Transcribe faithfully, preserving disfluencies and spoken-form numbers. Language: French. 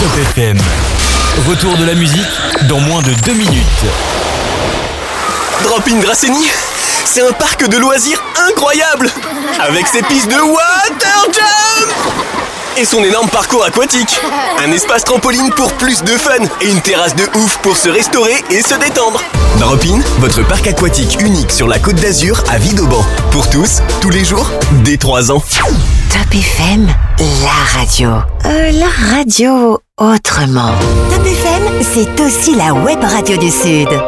Top F M. Retour de la musique dans moins de deux minutes. Drop-in Dracénie, c'est un parc de loisirs incroyable, avec ses pistes de water jump et son énorme parcours aquatique. Un espace trampoline pour plus de fun et une terrasse de ouf pour se restaurer et se détendre. Drop-in, votre parc aquatique unique sur la Côte d'Azur à Vidauban. Pour tous, tous les jours, dès trois ans. Top F M, la radio. Euh, la radio autrement. Top F M, c'est aussi la web radio du Sud.